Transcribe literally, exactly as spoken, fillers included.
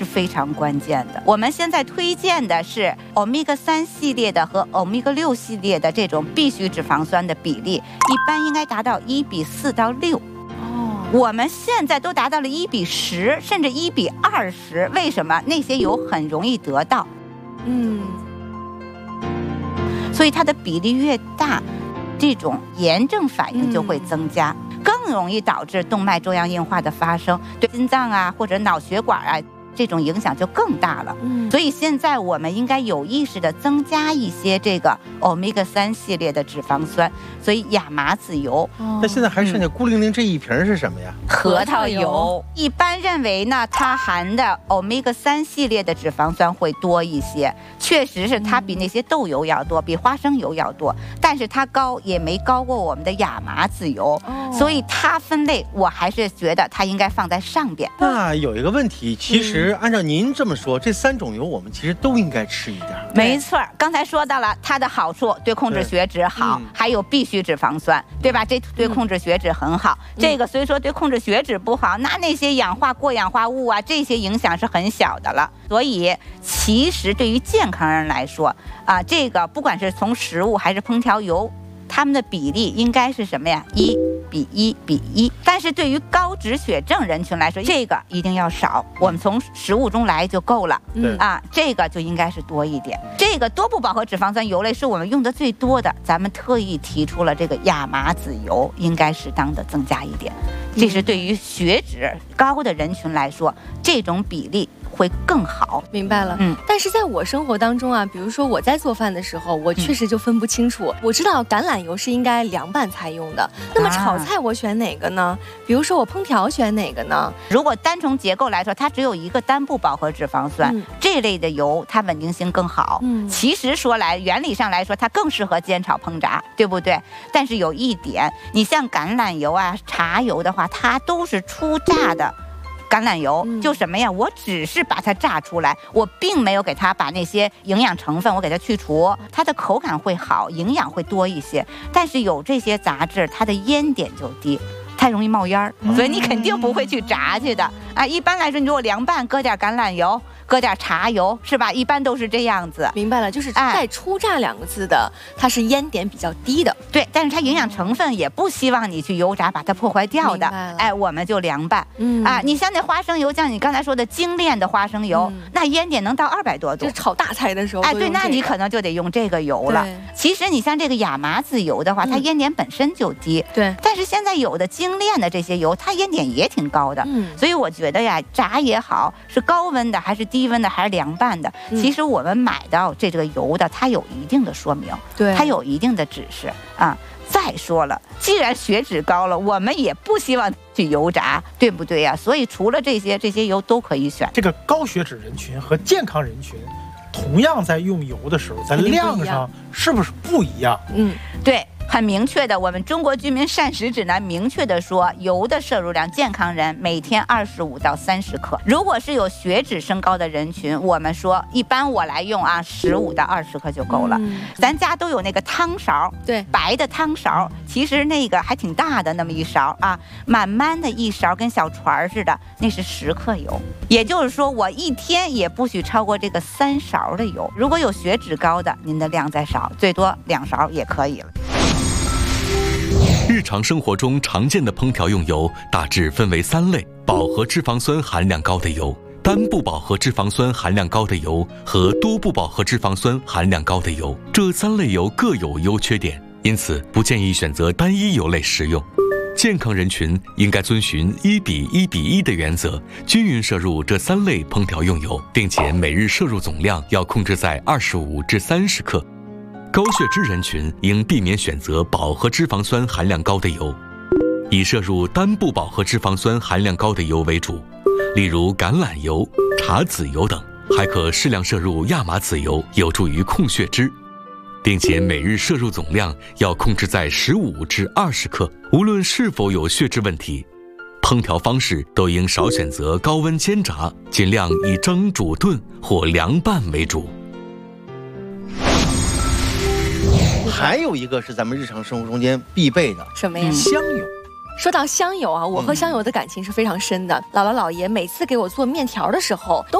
是非常关键的。我们现在推荐的是欧米伽三系列的和欧米伽六系列的这种必需脂肪酸的比例，一般应该达到一比四到六。哦，我们现在都达到了一比十，甚至一比二十。为什么？那些油很容易得到。嗯，所以它的比例越大，这种炎症反应就会增加，嗯、更容易导致动脉粥样硬化的发生，对心脏啊或者脑血管啊这种影响就更大了。嗯，所以现在我们应该有意识的增加一些这个欧米伽三系列的脂肪酸，所以亚麻籽油。 那、哦、现在还剩下孤零零这一瓶是什么呀？ 核桃油。一般认为呢，它含的欧米伽三系列的脂肪酸会多一些，确实是它比那些豆油要多，比花生油要多，但是它高也没高过我们的亚麻籽油。哦，所以它分类我还是觉得它应该放在上边。 那有一个问题，其实、嗯、按照您这么说，这三种油我们其实都应该吃一点。 没错，刚才说到了它的好处，对控制血脂好，嗯、还有必需脂肪酸，对吧？这对控制血脂很好。嗯、这个所以说对控制血脂不好，那那些氧化过氧化物啊，这些影响是很小的了。所以其实对于健康人来说啊，这个不管是从食物还是烹调油，它们的比例应该是什么呀？一比一比一。但是对于高脂血症人群来说，这个一定要少，我们从食物中来就够了。嗯啊，这个就应该是多一点。这个多不饱和脂肪酸油类是我们用的最多的，咱们特意提出了这个亚麻籽油应该适当的增加一点。这是对于血脂高的人群来说，这种比例会更好。 明白了。嗯，但是在我生活当中啊，比如说我在做饭的时候，我确实就分不清楚。嗯、我知道橄榄油是应该凉拌才用的，那么炒菜我选哪个呢？比如说我烹调选哪个呢？ 如果单从结构来说，它只有一个单不饱和脂肪酸，嗯、这类的油它稳定性更好。嗯，其实说来原理上来说，它更适合煎炒烹炸，对不对？但是有一点，你像橄榄油啊、茶油的话，它都是初榨的。橄榄油就什么呀？我只是把它榨出来，我并没有给它把那些营养成分我给它去除，它的口感会好，营养会多一些。但是有这些杂质，它的烟点就低，太容易冒烟儿，所以你肯定不会去炸去的啊。一般来说，你如果凉拌，搁点橄榄油，搁点茶油，是吧？一般都是这样子。 明白了，就是带初榨两个字的，它是烟点比较低的。 对，但是它营养成分也不希望你去油炸把它破坏掉的。哎，我们就凉拌。嗯啊，你像那花生油，像你刚才说的精炼的花生油，嗯、那烟点能到二百多度。 就炒大菜的时候。 哎，对，那你可能就得用这个油了。其实你像这个亚麻籽油的话，它烟点本身就低。 对、嗯。 但是现在有的精炼的这些油，它烟点也挺高的。嗯。所以我觉得呀，炸也好，是高温的还是低温的还是凉拌的，嗯、其实我们买到这个油的，它有一定的说明， 对， 它有一定的指示啊。再说了，既然血脂高了，我们也不希望去油炸，对不对呀？所以除了这些，这些油都可以选。 这个高血脂人群和健康人群，同样在用油的时候，在量上是不是不一样？ 嗯，对。很明确的，我们中国居民膳食指南明确的说，油的摄入量，健康人每天二十五到三十克。如果是有血脂升高的人群，我们说一般我来用啊，十五到二十克就够了。嗯、咱家都有那个汤勺， 对， 白的汤勺，其实那个还挺大的那么一勺啊，满满的一勺跟小船似的，那是十克油。也就是说，我一天也不许超过这个三勺的油。如果有血脂高的，您的量再少，最多两勺也可以了。 日常生活中常见的烹调用油大致分为三类：饱和脂肪酸含量高的油、单不饱和脂肪酸含量高的油和多不饱和脂肪酸含量高的油。这三类油各有优缺点，因此不建议选择单一油类食用。健康人群应该遵循一比一比一的原则，均匀摄入这三类烹调用油，并且每日摄入总量要控制在二十五至三十克。高血脂人群应避免选择饱和脂肪酸含量高的油，以摄入单不饱和脂肪酸含量高的油为主，例如橄榄油、茶籽油等。还可适量摄入亚麻籽油，有助于控血脂，并且每日摄入总量要控制在十五至二十克。无论是否有血脂问题，烹调方式都应少选择高温煎炸，尽量以蒸、煮、炖或凉拌为主。 还有一个是咱们日常生活中间必备的， 什么呀？ 香油。 说到香油啊，我和香油的感情是非常深的。姥姥姥爷每次给我做面条的时候，都